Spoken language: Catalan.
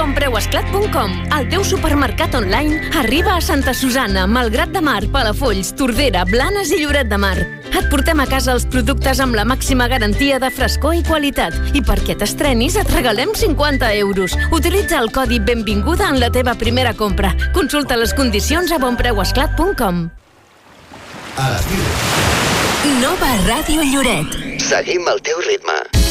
Bonpreuesclat.com, el teu supermercat online, arriba a Santa Susanna, Malgrat de Mar, Palafolls, Tordera, Blanes i Lloret de Mar. Et portem a casa els productes amb la màxima garantia de frescor i qualitat. I perquè t'estrenis et regalem 50 euros. Utilitza el codi Benvinguda en la teva primera compra. Consulta les condicions a bonpreuesclat.com. A l'estiu. Nova Ràdio Lloret. Seguim el teu ritme.